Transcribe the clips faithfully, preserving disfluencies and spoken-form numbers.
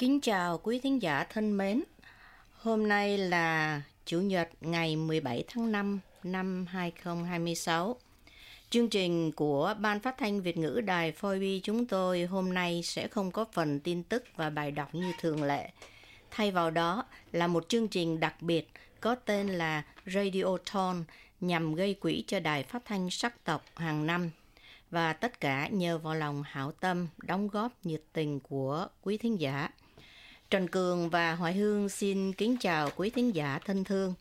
Kính chào quý thính giả thân mến. Hôm nay là Chủ nhật ngày mười bảy tháng năm năm hai không hai sáu. Chương trình của Ban Phát thanh Việt ngữ Đài phờ o bê chúng tôi hôm nay sẽ không có phần tin tức và bài đọc như thường lệ. Thay vào đó là một chương trình đặc biệt có tên là Radiothon nhằm gây quỹ cho Đài Phát thanh sắc tộc hàng năm. Và tất cả nhờ vào lòng hảo tâm, đóng góp nhiệt tình của quý thính giả. Trần Cường và Hoài Hương xin kính chào quý thính giả thân thương.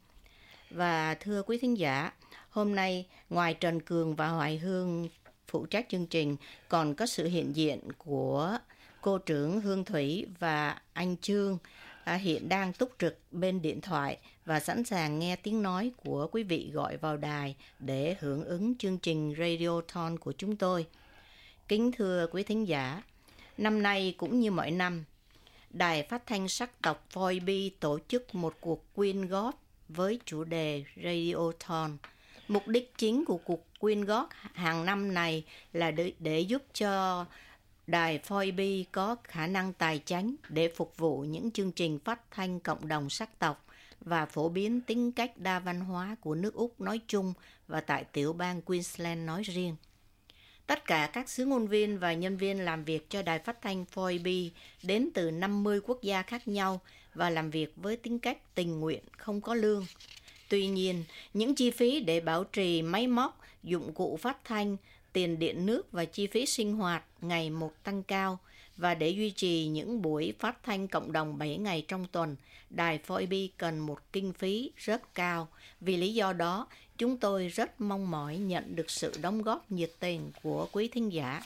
Và thưa quý thính giả, hôm nay ngoài Trần Cường và Hoài Hương phụ trách chương trình, còn có sự hiện diện của cô trưởng Hương Thủy và anh Trương à, hiện đang túc trực bên điện thoại và sẵn sàng nghe tiếng nói của quý vị gọi vào đài để hưởng ứng chương trình Radiothon của chúng tôi. Kính thưa quý thính giả, năm nay cũng như mọi năm, Đài Phát thanh sắc tộc phờ o bê tổ chức một cuộc quyên góp với chủ đề Radiothon. Mục đích chính của cuộc quyên góp hàng năm này là để, để giúp cho Đài phờ o bê có khả năng tài chánh để phục vụ những chương trình phát thanh cộng đồng sắc tộc và phổ biến tính cách đa văn hóa của nước Úc nói chung và tại tiểu bang Queensland nói riêng. Tất cả các xứ ngôn viên và nhân viên làm việc cho Đài Phát thanh phờ o bê đến từ năm mươi quốc gia khác nhau và làm việc với tính cách tình nguyện, không có lương. Tuy nhiên, những chi phí để bảo trì máy móc, dụng cụ phát thanh, tiền điện nước và chi phí sinh hoạt ngày một tăng cao. Và để duy trì những buổi phát thanh cộng đồng bảy ngày trong tuần, Đài phờ o bê cần một kinh phí rất cao. Vì lý do đó, chúng tôi rất mong mỏi nhận được sự đóng góp nhiệt tình của quý thính giả.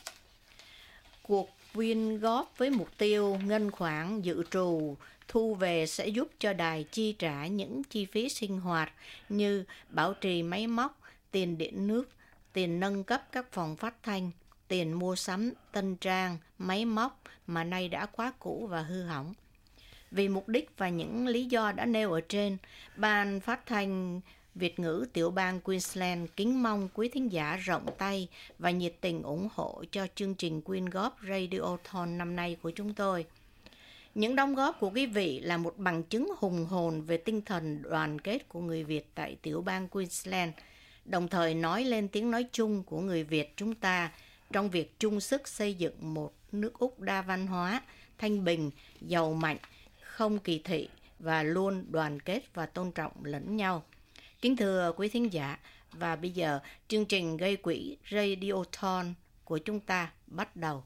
Cuộc quyên góp với mục tiêu ngân khoản dự trù thu về sẽ giúp cho đài chi trả những chi phí sinh hoạt như bảo trì máy móc, tiền điện nước, tiền nâng cấp các phòng phát thanh, tiền mua sắm, tân trang, máy móc mà nay đã quá cũ và hư hỏng. Vì mục đích và những lý do đã nêu ở trên, Ban Phát thanh Việt ngữ tiểu bang Queensland kính mong quý thính giả rộng tay và nhiệt tình ủng hộ cho chương trình quyên góp Radiothon năm nay của chúng tôi. Những đóng góp của quý vị là một bằng chứng hùng hồn về tinh thần đoàn kết của người Việt tại tiểu bang Queensland, đồng thời nói lên tiếng nói chung của người Việt chúng ta trong việc chung sức xây dựng một nước Úc đa văn hóa, thanh bình, giàu mạnh, không kỳ thị và luôn đoàn kết và tôn trọng lẫn nhau. Kính thưa quý thính giả, và bây giờ chương trình gây quỹ Radiothon của chúng ta bắt đầu.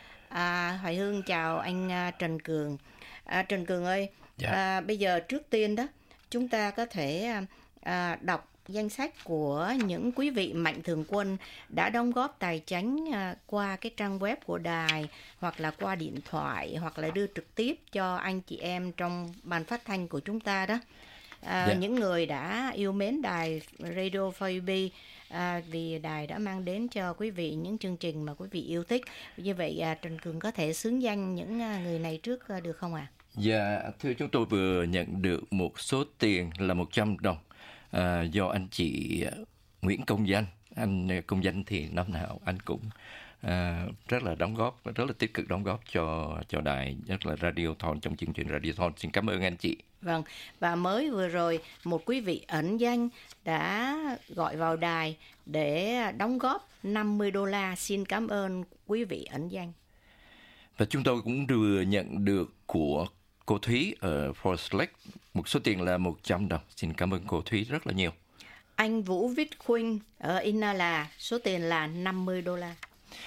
À, Hoài Hương chào anh à, Trần Cường. À, Trần Cường ơi, dạ. à, bây giờ trước tiên đó, chúng ta có thể à, đọc danh sách của những quý vị mạnh thường quân đã đóng góp tài chánh à, qua cái trang web của đài, hoặc là qua điện thoại, hoặc là đưa trực tiếp cho anh chị em trong ban phát thanh của chúng ta đó. À, yeah. Những người đã yêu mến đài Radio phờ o bê à, vì đài đã mang đến cho quý vị những chương trình mà quý vị yêu thích. Như vậy à, Trần Cường có thể xướng danh những người này trước à, được không ạ? À? Dạ, thưa chúng tôi vừa nhận được một số tiền là một trăm đồng à, do anh chị Nguyễn Công Danh. Anh Công Danh thì năm nào anh cũng à, rất là đóng góp, rất là tích cực đóng góp cho cho đài, nhất là Radiothon trong chương trình Radiothon. Xin cảm ơn anh chị. Vâng, và mới vừa rồi một quý vị ẩn danh đã gọi vào đài để đóng góp năm mươi đô la. Xin cảm ơn quý vị ẩn danh. Và chúng tôi cũng vừa nhận được của cô Thúy ở Forest Lake một số tiền là một trăm đồng. Xin cảm ơn cô Thúy rất là nhiều. Anh Vũ Viết Khuynh ở Inala, số tiền là năm mươi đô la.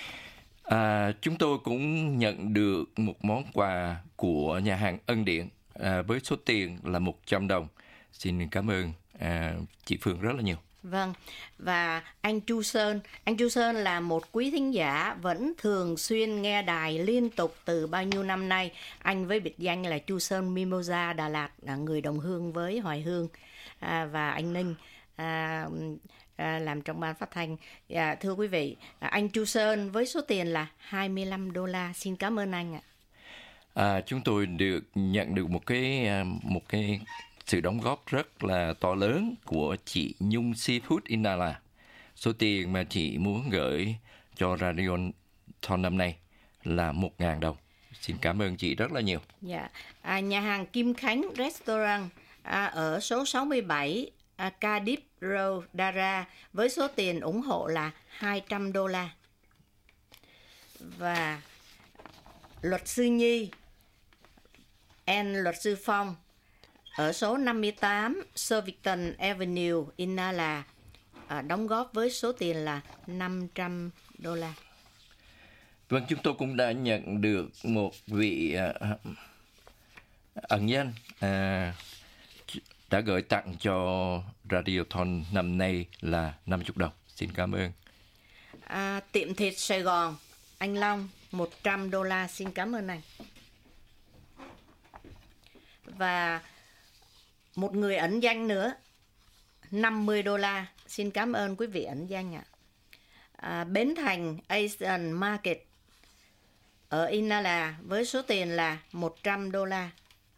À, chúng tôi cũng nhận được một món quà của nhà hàng Ân Điển à, với số tiền là một trăm đồng. Xin cảm ơn à, chị Phương rất là nhiều. Vâng, và anh Chu Sơn, anh Chu Sơn là một quý thính giả vẫn thường xuyên nghe đài liên tục từ bao nhiêu năm nay. Anh với biệt danh là Chu Sơn Mimosa Đà Lạt, là người đồng hương với Hoài Hương à, và anh Ninh. À, à, làm trong ban phát thanh. À, thưa quý vị, à, anh Chu Sơn với số tiền là hai mươi lăm đô la. Xin cảm ơn anh ạ. À, chúng tôi được nhận được một cái một cái sự đóng góp rất là to lớn của chị Nhung Seafood Inala. Số tiền mà chị muốn gửi cho Radiothon năm nay là một nghìn đồng. Xin cảm ơn chị rất là nhiều. Dạ. À, nhà hàng Kim Khánh Restaurant à, ở số sáu mươi bảy à, Cardiff Road, Dara với số tiền ủng hộ là hai trăm đô la. Và luật sư Nhi and luật sư Phong ở số năm mươi tám Surbiton Avenue, Inala à, đóng góp với số tiền là năm trăm đô la. Vâng, chúng tôi cũng đã nhận được một vị uh, ẩn danh uh, đã gửi tặng cho Radiothon năm nay là năm mươi đồng. Xin cảm ơn. À, tiệm thịt Sài Gòn, anh Long, một trăm đô la. Xin cảm ơn anh. Và một người ẩn danh nữa, năm mươi đô la. Xin cảm ơn quý vị ẩn danh ạ. À, Bến Thành Asian Market ở Inala với số tiền là một trăm đô la.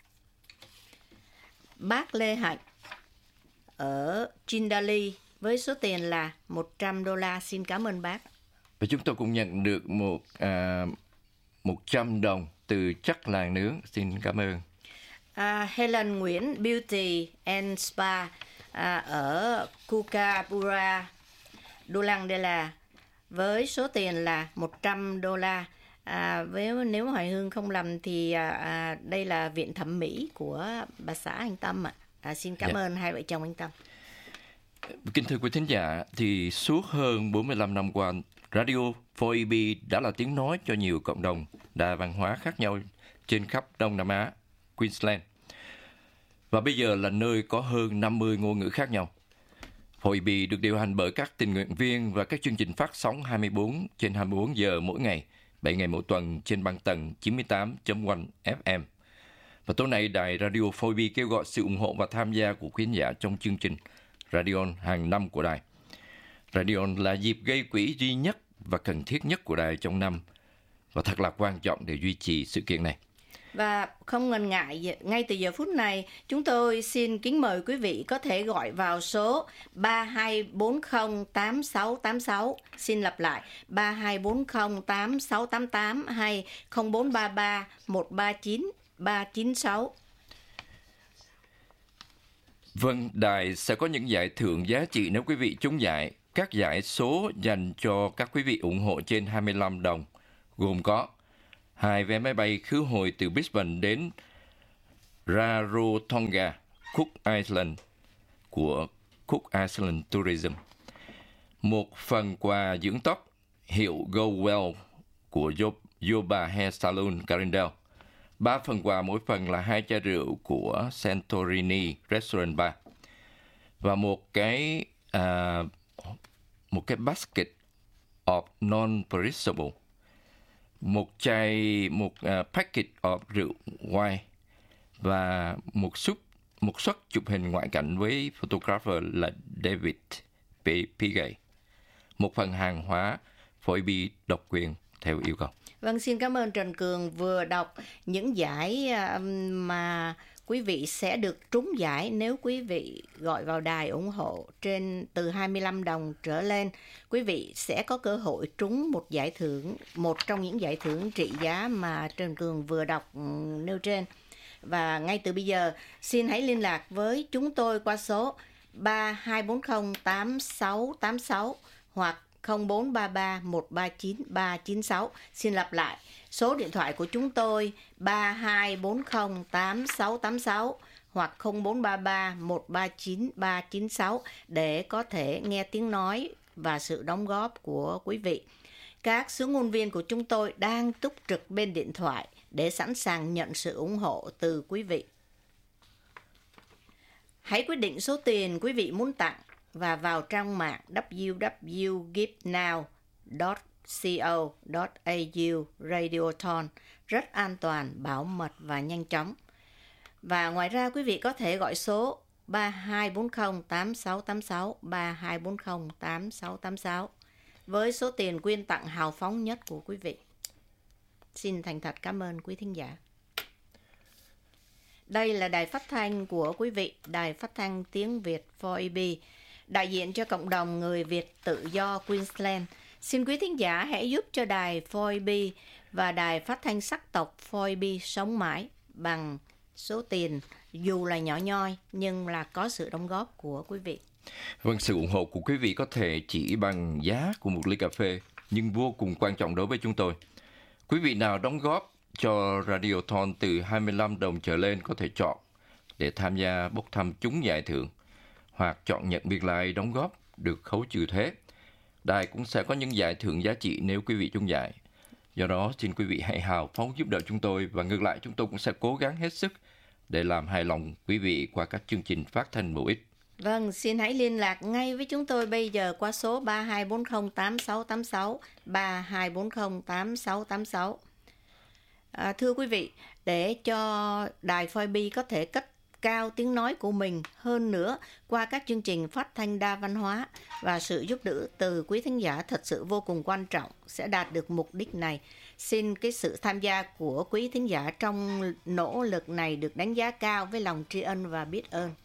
Bác Lê Hạnh ở Chindali với số tiền là một trăm đô la. Xin cảm ơn bác. Và chúng tôi cũng nhận được một à, một trăm đồng từ Chắc Làng Nướng. Xin cảm ơn. À, Helen Nguyễn Beauty and Spa à, ở Kukapura, Dulang-Dela với số tiền là một trăm đô la. À, với nếu Hoài Hương không lầm thì à, à, đây là viện thẩm mỹ của bà xã anh Tâm ạ. À, xin cảm yeah. ơn hai vợ chồng anh Tâm. Kính thưa quý thính giả, thì suốt hơn bốn mươi lăm năm qua, Radio four E B đã là tiếng nói cho nhiều cộng đồng đa văn hóa khác nhau trên khắp Đông Nam Á, Queensland. Và bây giờ là nơi có hơn năm mươi ngôn ngữ khác nhau. four E B được điều hành bởi các tình nguyện viên và các chương trình phát sóng hai mươi bốn trên hai mươi bốn giờ mỗi ngày, bảy ngày mỗi tuần trên băng tần chín mươi tám chấm một F M. Và tối nay, đài Radio four E B kêu gọi sự ủng hộ và tham gia của khán giả trong chương trình Radion hàng năm của đài. Radion là dịp gây quỹ duy nhất và cần thiết nhất của đài trong năm và thật là quan trọng để duy trì sự kiện này. Và không ngần ngại, ngay từ giờ phút này, chúng tôi xin kính mời quý vị có thể gọi vào số ba hai bốn không tám sáu tám sáu. Xin lặp lại, ba hai bốn không tám sáu tám tám hay không bốn ba ba một ba chín ba chín sáu. Vâng, đài sẽ có những giải thưởng giá trị nếu quý vị trúng giải. Các giải số dành cho các quý vị ủng hộ trên hai mươi lăm đồng, gồm có hai vé máy bay khứ hồi từ Brisbane đến Rarotonga, Cook Island của Cook Island Tourism, một phần quà dưỡng tóc hiệu Go Well của Yoba Hair Salon Carindale, ba phần quà mỗi phần là hai chai rượu của Santorini Restaurant Bar và một cái à, một cái basket of non-perishable, một chai một uh, packet of rượu wine và một suất một suất chụp hình ngoại cảnh với photographer là David Pigay, một phần hàng hóa four E B độc quyền theo yêu cầu. Vâng, xin cảm ơn Trần Cường vừa đọc những giải mà quý vị sẽ được trúng giải nếu quý vị gọi vào đài ủng hộ trên từ hai mươi lăm đồng trở lên. Quý vị sẽ có cơ hội trúng một giải thưởng, một trong những giải thưởng trị giá mà Trần Cường vừa đọc nêu trên. Và ngay từ bây giờ, xin hãy liên lạc với chúng tôi qua số ba hai bốn không tám sáu tám sáu hoặc không bốn ba ba một ba chín ba chín sáu. Xin lặp lại, số điện thoại của chúng tôi ba hai bốn không tám sáu tám sáu hoặc không bốn ba ba một ba chín ba chín sáu để có thể nghe tiếng nói và sự đóng góp của quý vị. Các sứ ngôn viên của chúng tôi đang túc trực bên điện thoại để sẵn sàng nhận sự ủng hộ từ quý vị. Hãy quyết định số tiền quý vị muốn tặng và vào trang mạng w w w chấm givenow chấm co chấm a u Radiothon, rất an toàn, bảo mật và nhanh chóng. Và ngoài ra quý vị có thể gọi số ba hai bốn không tám sáu tám sáu, ba hai bốn không tám sáu tám sáu với số tiền quyên tặng hào phóng nhất của quý vị. Xin thành thật cảm ơn quý thính giả. Đây là đài phát thanh của quý vị, đài phát thanh tiếng Việt four E B, đại diện cho cộng đồng người Việt tự do Queensland. Xin quý thính giả hãy giúp cho đài four E B và đài phát thanh sắc tộc phoi bi sống mãi bằng số tiền dù là nhỏ nhoi nhưng là có sự đóng góp của quý vị. Vâng, sự ủng hộ của quý vị có thể chỉ bằng giá của một ly cà phê, nhưng vô cùng quan trọng đối với chúng tôi. Quý vị nào đóng góp cho Radiothon từ hai mươi lăm đồng trở lên có thể chọn để tham gia bốc thăm trúng giải thưởng, hoặc chọn nhận biệt lại đóng góp được khấu trừ thuế. Đài cũng sẽ có những giải thưởng giá trị nếu quý vị trúng giải. Do đó, xin quý vị hãy hào phóng giúp đỡ chúng tôi, và ngược lại chúng tôi cũng sẽ cố gắng hết sức để làm hài lòng quý vị qua các chương trình phát thanh bổ ích. Vâng, xin hãy liên lạc ngay với chúng tôi bây giờ qua số ba hai bốn không tám sáu tám sáu, ba hai bốn không tám sáu tám sáu. À, thưa quý vị, để cho đài phoi bi có thể cất cao tiếng nói của mình hơn nữa qua các chương trình phát thanh đa văn hóa, và sự giúp đỡ từ quý thính giả thật sự vô cùng quan trọng sẽ đạt được mục đích này. Xin cái sự tham gia của quý thính giả trong nỗ lực này được đánh giá cao với lòng tri ân và biết ơn.